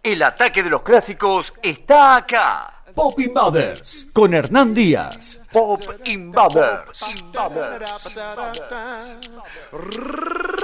El ataque de los clásicos está acá. Pop Invaders con Hernán Díaz. Pop Invaders.